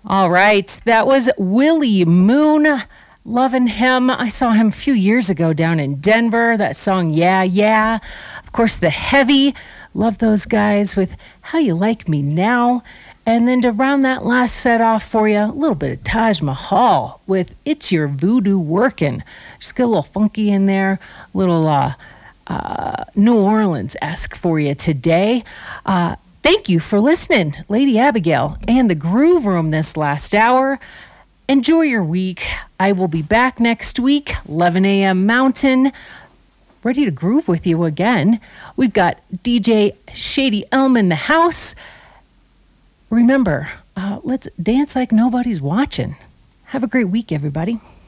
All right. That was Willie Moon. Loving him. I saw him a few years ago down in Denver. That song, Yeah, Yeah. Of course, The Heavy. Love those guys with How You Like Me Now. And then to round that last set off for you, a little bit of Taj Mahal with It's Your Voodoo Workin'. Just get a little funky in there, a little New Orleans-esque for you today. Thank you for listening, Lady Abigail and the Groove Room this last hour. Enjoy your week. I will be back next week, 11 a.m. Mountain, ready to groove with you again. We've got DJ Shady Elm in the house. Remember, let's dance like nobody's watching. Have a great week, everybody.